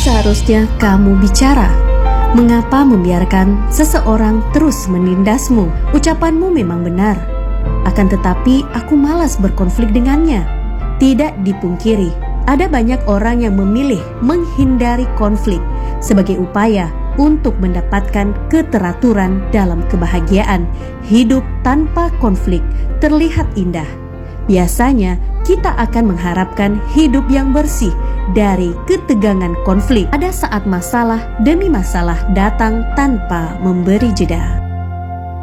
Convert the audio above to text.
seharusnya kamu bicara. Mengapa membiarkan seseorang terus menindasmu? Ucapanmu memang benar, akan tetapi aku malas berkonflik dengannya. Tidak dipungkiri, ada banyak orang yang memilih menghindari konflik sebagai upaya untuk mendapatkan keteraturan dalam kebahagiaan. Hidup tanpa konflik terlihat indah. Biasanya kita akan mengharapkan hidup yang bersih dari ketegangan konflik. Ada saat masalah demi masalah datang tanpa memberi jeda.